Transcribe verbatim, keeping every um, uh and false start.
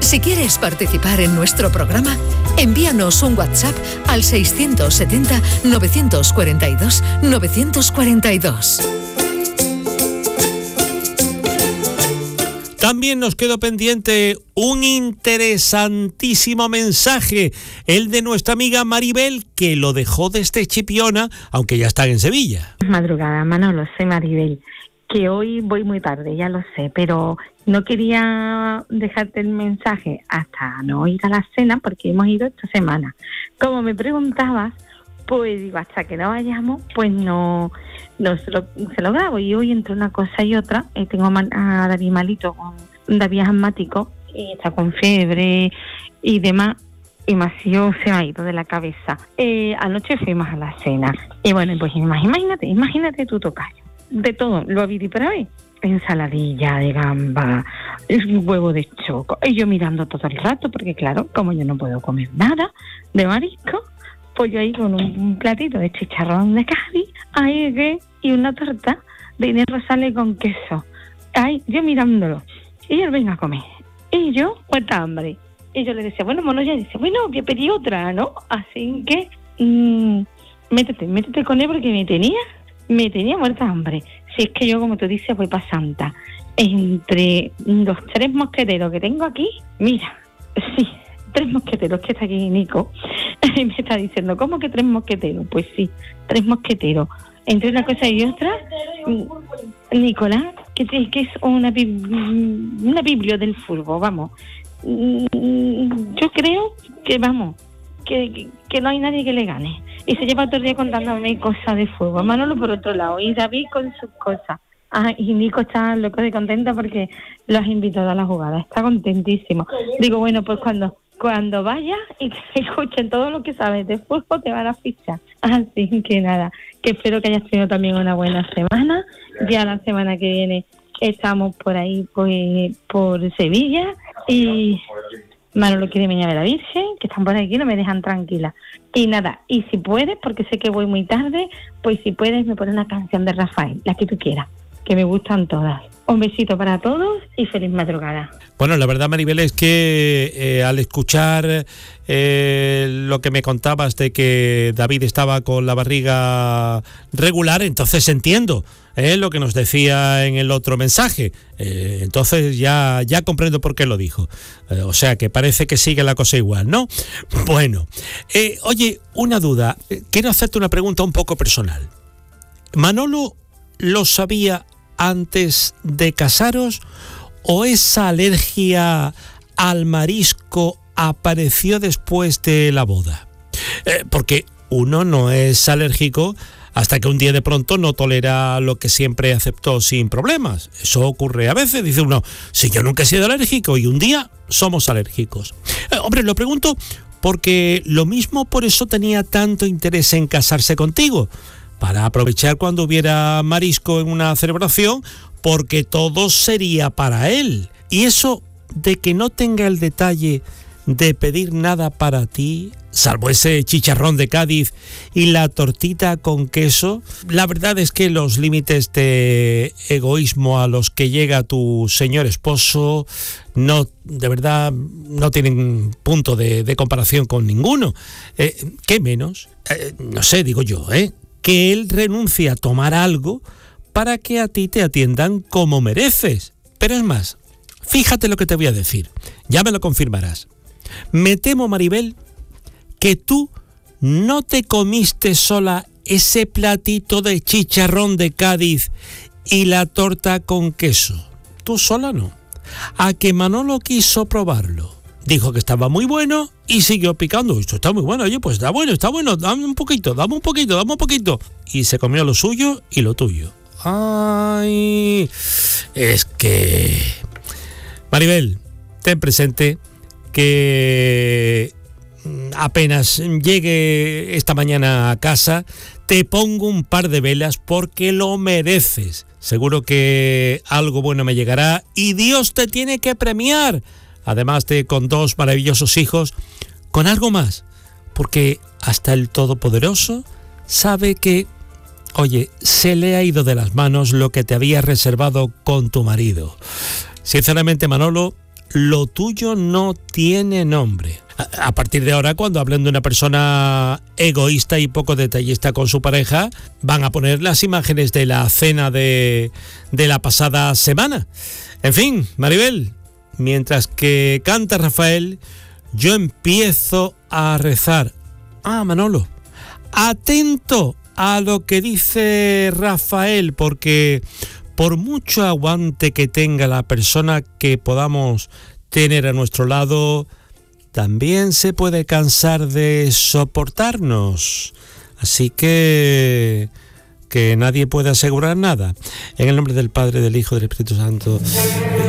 Si quieres participar en nuestro programa, envíanos un WhatsApp al seiscientos setenta, novecientos cuarenta y dos, novecientos cuarenta y dos. También nos quedó pendiente un interesantísimo mensaje, el de nuestra amiga Maribel, que lo dejó desde Chipiona, aunque ya está en Sevilla. Madrugada, Manolo, soy Maribel, que hoy voy muy tarde, ya lo sé, pero no quería dejarte el mensaje hasta no ir a la cena, porque hemos ido esta semana. Como me preguntabas, pues digo, hasta que no vayamos, pues no, no se, lo, se lo grabo. Y hoy entre una cosa y otra, eh, tengo a David malito, con David asmático, y está con fiebre y demás, y más yo se me ha ido de la cabeza. Eh, anoche fuimos a la cena, y bueno, pues imagínate, imagínate tu tocayo, de todo, lo habí para ver. Ensaladilla de gamba, huevo de choco, y yo mirando todo el rato, porque claro, como yo no puedo comer nada de marisco, pues yo ahí con un, un platito de chicharrón de Cádiz, ahí que, y una torta de Inés Rosales con queso, ahí yo mirándolo, y él venga a comer, y yo, muerta hambre, y yo le decía, bueno, mono, ya dice, bueno, voy a pedir otra, ¿no? Así que, mmm, métete, métete con él, porque me tenía, me tenía muerta hambre. Si es que yo, como tú dices, voy para Santa, entre los tres mosqueteros que tengo aquí, mira, sí, tres mosqueteros, que está aquí Nico, y me está diciendo, ¿cómo que tres mosqueteros? Pues sí, tres mosqueteros. Entre una cosa y otra, Nicolás, que, que es una, una biblia del fútbol, vamos. Yo creo que, vamos, que, que, que no hay nadie que le gane. Y se lleva todo el día contándome cosas de fútbol. Manolo por otro lado, y David con sus cosas. Ah, y Nico está loco de contenta porque lo has invitado a la jugada, está contentísimo. Digo, bueno, pues cuando cuando vayas y te escuchen todo lo que sabes de fútbol, te van a fichar. Así que nada, que espero que hayas tenido también una buena semana. Ya la semana que viene estamos por ahí, pues, por Sevilla, y Manolo quiere venir a ver a la Virgen, que están por aquí, no me dejan tranquila. Y nada, y si puedes, porque sé que voy muy tarde, pues si puedes me pones una canción de Rafael, la que tú quieras, que me gustan todas. Un besito para todos y feliz madrugada. Bueno, la verdad, Maribel, es que eh, al escuchar eh, lo que me contabas de que David estaba con la barriga regular, entonces entiendo eh, lo que nos decía en el otro mensaje. Eh, entonces ya, ya comprendo por qué lo dijo. Eh, o sea, que parece que sigue la cosa igual, ¿no? Bueno, eh, oye, una duda. Quiero hacerte una pregunta un poco personal. ¿Manolo lo sabía antes de casaros, o esa alergia al marisco apareció después de la boda? Eh, porque uno no es alérgico hasta que un día de pronto no tolera lo que siempre aceptó sin problemas. Eso ocurre a veces. Dice uno, si yo nunca he sido alérgico y un día somos alérgicos. Eh, hombre, lo pregunto porque lo mismo por eso tenía tanto interés en casarse contigo, para aprovechar cuando hubiera marisco en una celebración, porque todo sería para él. Y eso de que no tenga el detalle de pedir nada para ti, salvo ese chicharrón de Cádiz y la tortita con queso, la verdad es que los límites de egoísmo a los que llega tu señor esposo no, de verdad, no tienen punto de, de comparación con ninguno. Eh, ¿Qué menos? Eh, no sé, digo yo, ¿eh? Que él renuncie a tomar algo para que a ti te atiendan como mereces. Pero es más, fíjate lo que te voy a decir, ya me lo confirmarás. Me temo, Maribel, que tú no te comiste sola ese platito de chicharrón de Cádiz y la torta con queso. Tú sola no. A que Manolo quiso probarlo. Dijo que estaba muy bueno y siguió picando. Esto está muy bueno, oye, pues está bueno, está bueno, dame un poquito, dame un poquito, dame un poquito. Y se comió lo suyo y lo tuyo. Ay, es que... Maribel, ten presente que apenas llegue esta mañana a casa, te pongo un par de velas porque lo mereces. Seguro que algo bueno me llegará y Dios te tiene que premiar. Además de con dos maravillosos hijos, con algo más, porque hasta el Todopoderoso sabe que, oye, se le ha ido de las manos lo que te había reservado con tu marido. Sinceramente, Manolo, lo tuyo no tiene nombre. A, a partir de ahora, cuando hablen de una persona egoísta y poco detallista con su pareja, van a poner las imágenes de la cena de, de la pasada semana. En fin, Maribel, mientras que canta Rafael, yo empiezo a rezar. Ah, Manolo, atento a lo que dice Rafael, porque por mucho aguante que tenga la persona que podamos tener a nuestro lado, también se puede cansar de soportarnos. Así que que nadie puede asegurar nada. En el nombre del Padre, del Hijo y del Espíritu Santo.